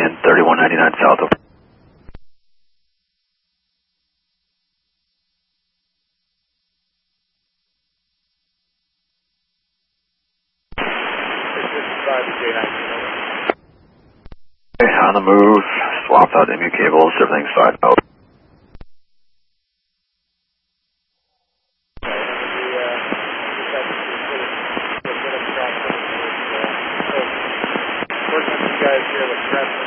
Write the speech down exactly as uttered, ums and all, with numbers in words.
and thirty-one ninety-nine south of. Okay, on the move, swapped out M U cables, everything's side out. Guys here with